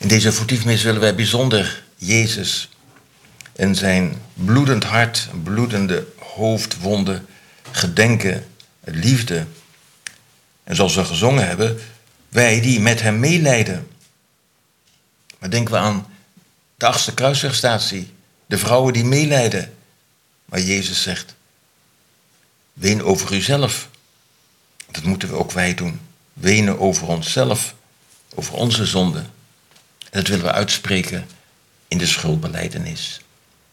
deze voetiefmis willen wij bijzonder Jezus en zijn bloedend hart, bloedende hoofdwonden gedenken, liefde. En zoals we gezongen hebben, wij die met hem meelijden. Maar denken we aan de 8e kruiswegstatie, de vrouwen die meelijden. Maar Jezus zegt, ween over uzelf. Dat moeten we ook wij doen. Wenen over onszelf, over onze zonde. En dat willen we uitspreken in de schuldbelijdenis.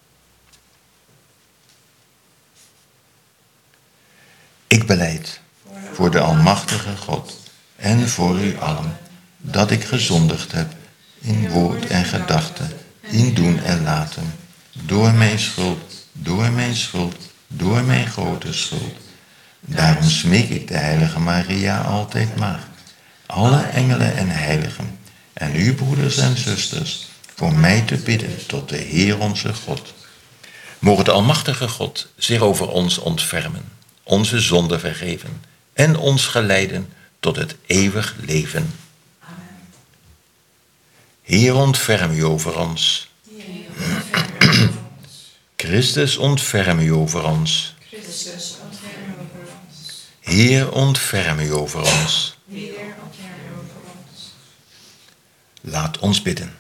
Ik belijd voor de almachtige God en voor u allen dat ik gezondigd heb in woord en gedachte, in doen en laten, door mijn schuld, door mijn schuld, door mijn grote schuld. Daarom smeek ik de heilige Maria, altijd maagd, alle engelen en heiligen, en u broeders en zusters, voor mij te bidden tot de Heer onze God. Mogen de almachtige God zich over ons ontfermen, onze zonden vergeven en ons geleiden tot het eeuwig leven. Amen. Heer, ontferm u over ons. Christus, ontferm u over ons. Heer, ontferm u over ons. Laat ons bidden.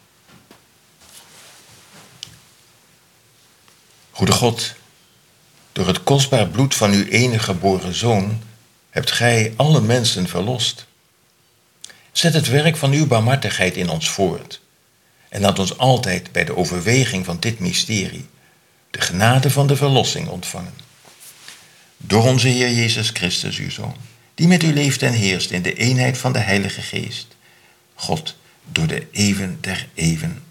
Goede God, door het kostbaar bloed van uw enige geboren Zoon hebt gij alle mensen verlost. Zet het werk van uw barmhartigheid in ons voort en laat ons altijd bij de overweging van dit mysterie de genade van de verlossing ontvangen. Door onze Heer Jezus Christus, uw Zoon, die met u leeft en heerst in de eenheid van de Heilige Geest, God, door de eeuwen der eeuwen.